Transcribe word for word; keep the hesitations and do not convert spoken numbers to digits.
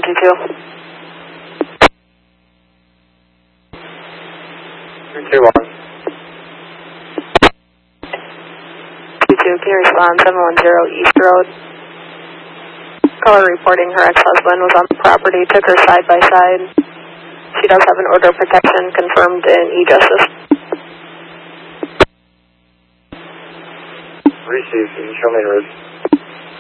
two two. two two one. two two, can you respond seven one zero East Road? Caller reporting her ex-husband was on the property, took her side by side. She does have an order of protection confirmed in e-justice. Received, you can show me the road.